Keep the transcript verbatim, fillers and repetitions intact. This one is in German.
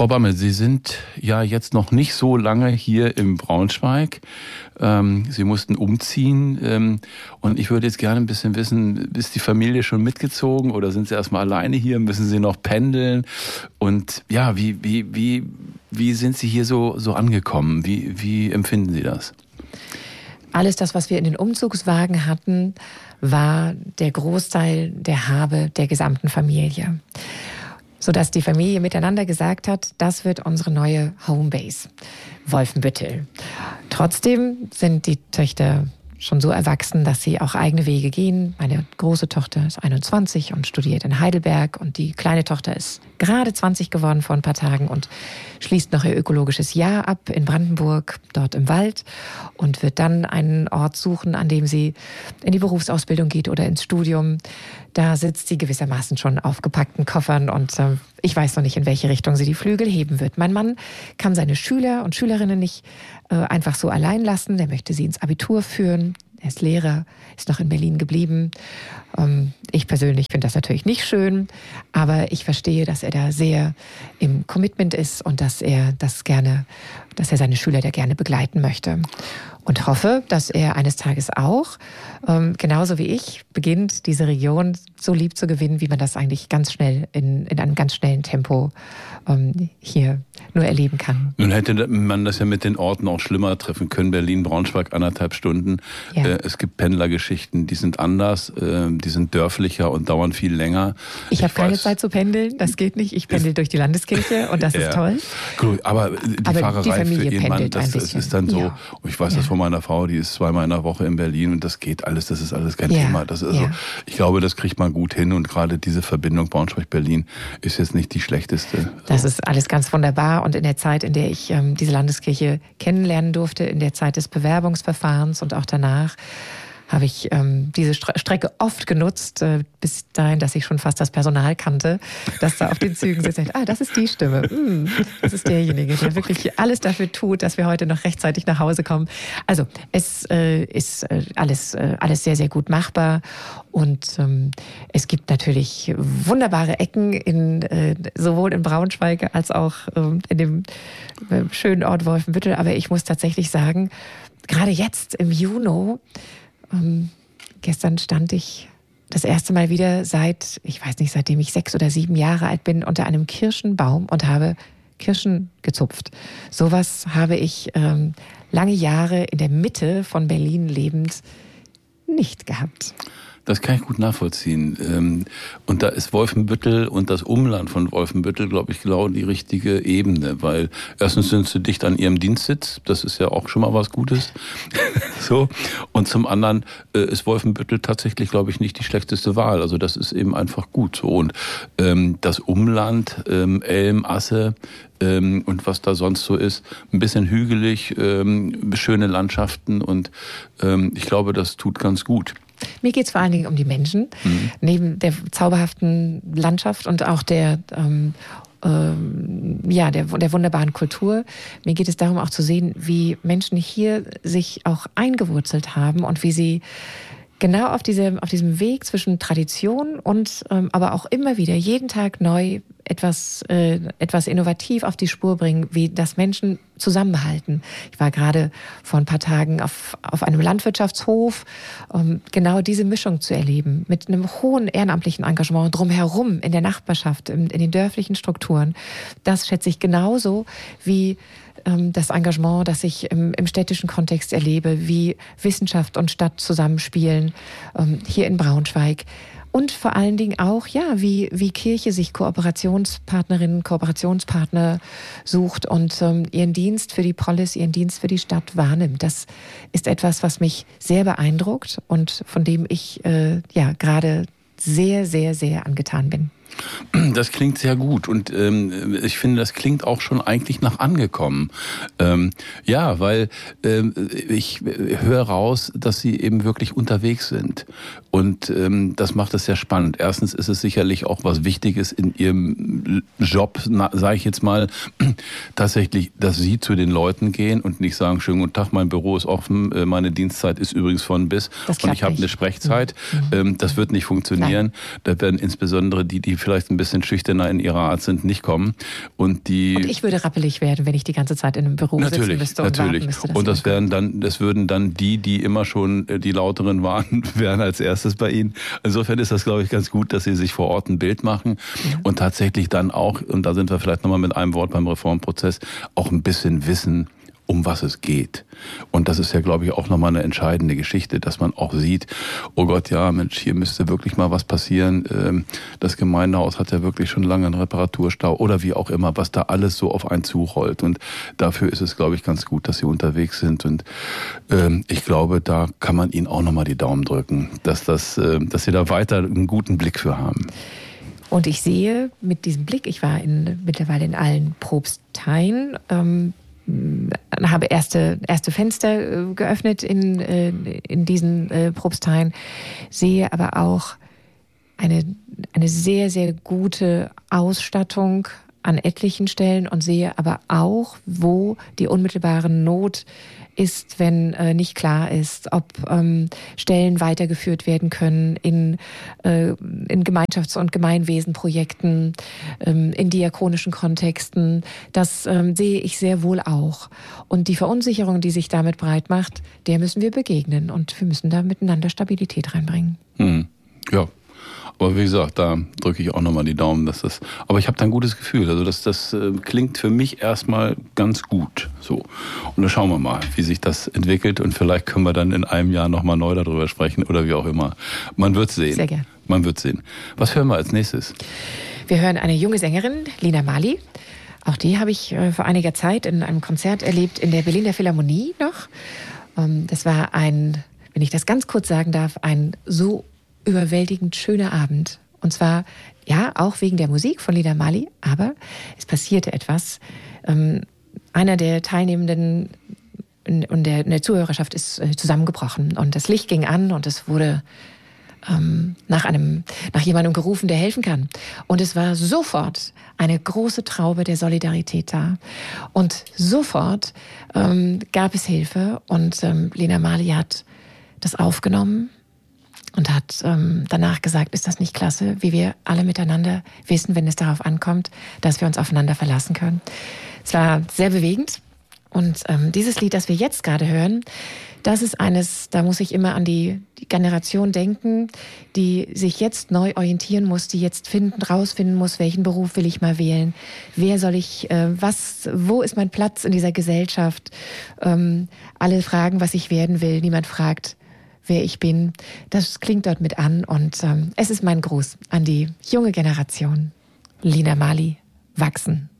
Frau Bammel, Sie sind ja jetzt noch nicht so lange hier im Braunschweig. Ähm, Sie mussten umziehen. Ähm, und ich würde jetzt gerne ein bisschen wissen, ist die Familie schon mitgezogen oder sind Sie erstmal alleine hier? Müssen Sie noch pendeln? Und ja, wie, wie, wie, wie sind Sie hier so, so angekommen? Wie, wie empfinden Sie das? Alles das, was wir in den Umzugswagen hatten, war der Großteil der Habe der gesamten Familie. Sodass die Familie miteinander gesagt hat, das wird unsere neue Homebase, Wolfenbüttel. Trotzdem sind die Töchter schon so erwachsen, dass sie auch eigene Wege gehen. Meine große Tochter ist einundzwanzig und studiert in Heidelberg und die kleine Tochter ist gerade zwanzig geworden vor ein paar Tagen und schließt noch ihr ökologisches Jahr ab in Brandenburg, dort im Wald, und wird dann einen Ort suchen, an dem sie in die Berufsausbildung geht oder ins Studium. Da sitzt sie gewissermaßen schon auf gepackten Koffern und äh, ich weiß noch nicht, in welche Richtung sie die Flügel heben wird. Mein Mann kann seine Schüler und Schülerinnen nicht äh, einfach so allein lassen. Der möchte sie ins Abitur führen. Er ist Lehrer, ist noch in Berlin geblieben. Ähm, ich persönlich finde das natürlich nicht schön, aber ich verstehe, dass er da sehr im Commitment ist und dass er das gerne, dass er seine Schüler da gerne begleiten möchte. Und hoffe, dass er eines Tages auch, ähm, genauso wie ich, beginnt, diese Region so lieb zu gewinnen, wie man das eigentlich ganz schnell in, in einem ganz schnellen Tempo ähm, hier nur erleben kann. Nun hätte man das ja mit den Orten auch schlimmer treffen können. Berlin, Braunschweig, anderthalb Stunden. Ja. Äh, es gibt Pendlergeschichten, die sind anders, äh, die sind dörflicher und dauern viel länger. Ich, ich habe keine Zeit zu pendeln, das geht nicht. Ich pendel durch die Landeskirche und das ja. ist toll. Gut, aber die aber Fahrerei die für ihren Mann, das, das ist dann so, ja. und ich weiß ja. das von meiner Frau, die ist zweimal in der Woche in Berlin und das geht alles, das ist alles kein ja. Thema. Das ist ja. so, ich glaube, das kriegt man gut hin und gerade diese Verbindung Braunschweig-Berlin ist jetzt nicht die schlechteste. So. Das ist alles ganz wunderbar und in der Zeit, in der ich ähm, diese Landeskirche kennenlernen durfte, in der Zeit des Bewerbungsverfahrens und auch danach, habe ich ähm, diese Stre- Strecke oft genutzt, äh, bis dahin, dass ich schon fast das Personal kannte, dass da auf den Zügen sitzt, ah, das ist die Stimme, mm, das ist derjenige, der wirklich alles dafür tut, dass wir heute noch rechtzeitig nach Hause kommen. Also es äh, ist äh, alles, äh, alles sehr, sehr gut machbar und ähm, es gibt natürlich wunderbare Ecken in, äh, sowohl in Braunschweig als auch äh, in dem äh, schönen Ort Wolfenbüttel, aber ich muss tatsächlich sagen, gerade jetzt im Juni, Ähm, gestern stand ich das erste Mal wieder seit, ich weiß nicht, seitdem ich sechs oder sieben Jahre alt bin, unter einem Kirschenbaum und habe Kirschen gezupft. Sowas habe ich ähm, lange Jahre in der Mitte von Berlin lebend nicht gehabt. Das kann ich gut nachvollziehen. Und da ist Wolfenbüttel und das Umland von Wolfenbüttel, glaube ich, genau die richtige Ebene. Weil erstens sind sie dicht an ihrem Dienstsitz, das ist ja auch schon mal was Gutes. so. Und zum anderen ist Wolfenbüttel tatsächlich, glaube ich, nicht die schlechteste Wahl. Also das ist eben einfach gut so. Und ähm, das Umland, ähm, Elm, Asse, ähm, und was da sonst so ist, ein bisschen hügelig, ähm, schöne Landschaften und ähm, ich glaube, das tut ganz gut. Mir geht es vor allen Dingen um die Menschen, mhm. neben der zauberhaften Landschaft und auch der, ähm, ähm, ja, der, der wunderbaren Kultur. Mir geht es darum, auch zu sehen, wie Menschen hier sich auch eingewurzelt haben und wie sie genau auf, diese, auf diesem Weg zwischen Tradition und ähm, aber auch immer wieder jeden Tag neu etwas, äh, etwas innovativ auf die Spur bringen, wie das Menschen zusammenhalten. Ich war gerade vor ein paar Tagen auf, auf einem Landwirtschaftshof, um genau diese Mischung zu erleben, mit einem hohen ehrenamtlichen Engagement drumherum in der Nachbarschaft, in, in den dörflichen Strukturen. Das schätze ich genauso wie ähm, das Engagement, das ich im, im städtischen Kontext erlebe, wie Wissenschaft und Stadt zusammenspielen, ähm, hier in Braunschweig. Und vor allen Dingen auch, ja, wie, wie Kirche sich Kooperationspartnerinnen, Kooperationspartner sucht und ähm, ihren Dienst für die Polis, ihren Dienst für die Stadt wahrnimmt. Das ist etwas, was mich sehr beeindruckt und von dem ich äh, ja gerade sehr, sehr, sehr angetan bin. Das klingt sehr gut und ähm, ich finde, das klingt auch schon eigentlich nach angekommen. Ähm, ja, weil ähm, ich höre raus, dass Sie eben wirklich unterwegs sind und ähm, das macht es sehr spannend. Erstens ist es sicherlich auch was Wichtiges in Ihrem Job, sage ich jetzt mal, tatsächlich, dass Sie zu den Leuten gehen und nicht sagen, schönen guten Tag, mein Büro ist offen, meine Dienstzeit ist übrigens von bis und ich habe eine Sprechzeit. Mhm. Ähm, das wird nicht funktionieren. Nein. Da werden insbesondere die, die vielleicht ein bisschen schüchterner in ihrer Art sind, nicht kommen. Und die und ich würde rappelig werden, wenn ich die ganze Zeit in einem Büro natürlich, sitzen müsste und natürlich. warten müsste. Und das wären dann, das würden dann die, die immer schon die Lauteren waren, wären als erstes bei Ihnen. Insofern ist das, glaube ich, ganz gut, dass Sie sich vor Ort ein Bild machen ja. und tatsächlich dann auch, und da sind wir vielleicht nochmal mit einem Wort beim Reformprozess, auch ein bisschen wissen, um was es geht. Und das ist ja, glaube ich, auch nochmal eine entscheidende Geschichte, dass man auch sieht, oh Gott, ja, Mensch, hier müsste wirklich mal was passieren. Das Gemeindehaus hat ja wirklich schon lange einen Reparaturstau oder wie auch immer, was da alles so auf einen zurollt. Und dafür ist es, glaube ich, ganz gut, dass Sie unterwegs sind. Und ähm, ich glaube, da kann man Ihnen auch nochmal die Daumen drücken, dass, das, äh, dass Sie da weiter einen guten Blick für haben. Und ich sehe mit diesem Blick, ich war in, mittlerweile in allen Propsteien, ähm, habe erste, erste Fenster äh, geöffnet in, äh, in diesen äh, Propsteien, sehe aber auch eine, eine sehr, sehr gute Ausstattung an etlichen Stellen und sehe aber auch, wo die unmittelbare Not ist, wenn äh, nicht klar ist, ob ähm, Stellen weitergeführt werden können in, äh, in Gemeinschafts- und Gemeinwesenprojekten, ähm, in diakonischen Kontexten. Das ähm, sehe ich sehr wohl auch. Und die Verunsicherung, die sich damit breit macht, der müssen wir begegnen und wir müssen da miteinander Stabilität reinbringen. Hm. Ja. Aber wie gesagt, da drücke ich auch nochmal die Daumen, dass das. Aber ich habe da ein gutes Gefühl. Also das, das äh, klingt für mich erstmal ganz gut. So. Und dann schauen wir mal, wie sich das entwickelt. Und vielleicht können wir dann in einem Jahr nochmal neu darüber sprechen oder wie auch immer. Man wird sehen. Sehr gern. Man wird sehen. Was hören wir als nächstes? Wir hören eine junge Sängerin, Lina Mali. Auch die habe ich äh, vor einiger Zeit in einem Konzert erlebt in der Berliner Philharmonie noch. Ähm, das war ein, wenn ich das ganz kurz sagen darf, ein so überwältigend schöner Abend. Und zwar, ja, auch wegen der Musik von Lina Mali, aber es passierte etwas. Ähm, einer der Teilnehmenden und der, der Zuhörerschaft ist äh, zusammengebrochen und das Licht ging an und es wurde ähm, nach einem, nach jemandem gerufen, der helfen kann. Und es war sofort eine große Traube der Solidarität da. Und sofort ähm, gab es Hilfe und ähm, Lina Mali hat das aufgenommen und hat ähm, danach gesagt, ist das nicht klasse, wie wir alle miteinander wissen, wenn es darauf ankommt, dass wir uns aufeinander verlassen können. Es war sehr bewegend und ähm, dieses Lied, das wir jetzt gerade hören, das ist eines, da muss ich immer an die, die Generation denken, die sich jetzt neu orientieren muss, die jetzt finden, rausfinden muss, welchen Beruf will ich mal wählen, wer soll ich, äh, was, wo ist mein Platz in dieser Gesellschaft, ähm, alle fragen, was ich werden will, niemand fragt, wer ich bin. Das klingt dort mit an und ähm, es ist mein Gruß an die junge Generation. Lina Mali, wachsen.